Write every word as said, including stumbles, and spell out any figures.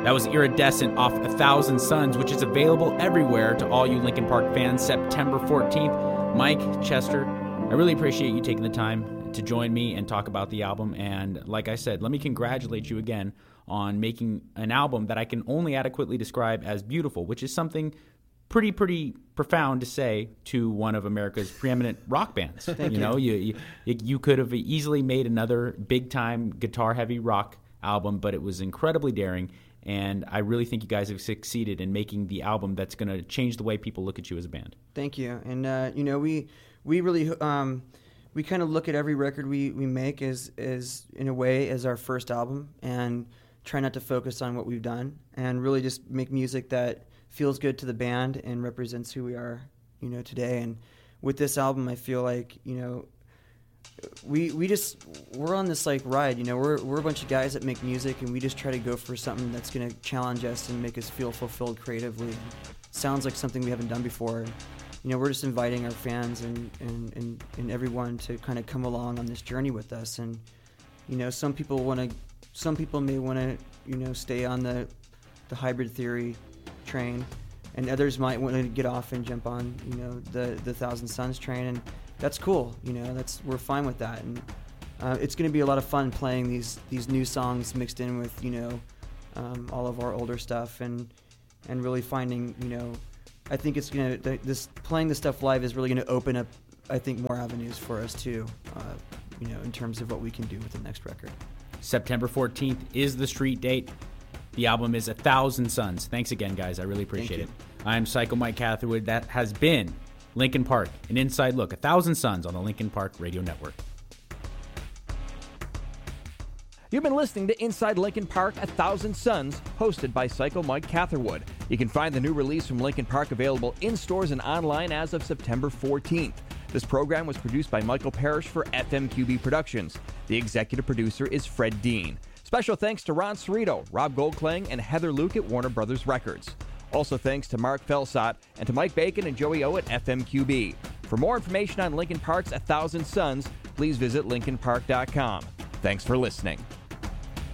That was Iridescent off A Thousand Suns, which is available everywhere to all you Linkin Park fans September fourteenth. Mike, Chester, I really appreciate you taking the time to join me and talk about the album. And like I said, let me congratulate you again on making an album that I can only adequately describe as beautiful, which is something pretty, pretty profound to say to one of America's preeminent rock bands. Thank you know, you, you you could have easily made another big-time guitar-heavy rock album, but it was incredibly daring. And I really think you guys have succeeded in making the album that's going to change the way people look at you as a band. Thank you. And, uh, you know, we we really, um, we kind of look at every record we, we make as, as, in a way, as our first album, and try not to focus on what we've done, and really just make music that feels good to the band and represents who we are, you know, today. And with this album, I feel like, you know, we we just we're on this like ride, you know. We're we're a bunch of guys that make music, and we just try to go for something that's going to challenge us and make us feel fulfilled creatively. Sounds like something we haven't done before. And, you know, we're just inviting our fans and, and, and, and everyone to kind of come along on this journey with us. And, you know, some people want to, some people may want to, you know, stay on the the hybrid theory train, and others might want to get off and jump on, you know, the the Thousand Suns train. And that's cool, you know. That's we're fine with that, and uh, it's going to be a lot of fun playing these these new songs mixed in with, you know, um, all of our older stuff, and and really finding, you know, I think it's going to this playing this stuff live is really going to open up, I think, more avenues for us too, uh, you know, in terms of what we can do with the next record. September fourteenth is the street date. The album is A Thousand Suns. Thanks again, guys. I really appreciate it. I'm Psycho Mike Catherwood. That has been Linkin Park, an inside look, A Thousand Suns on the Linkin Park Radio Network. You've been listening to Inside Linkin Park, A Thousand Suns, hosted by Psycho Mike Catherwood. You can find the new release from Linkin Park available in stores and online as of September fourteenth. This program was produced by Michael Parrish for F M Q B Productions. The executive producer is Fred Dean. Special thanks to Ron Cerrito, Rob Goldklang, and Heather Luke at Warner Brothers Records. Also thanks to Mark Felsot and to Mike Bacon and Joey O at F M Q B. For more information on Linkin Park's A Thousand Suns, please visit linkin park dot com. Thanks for listening.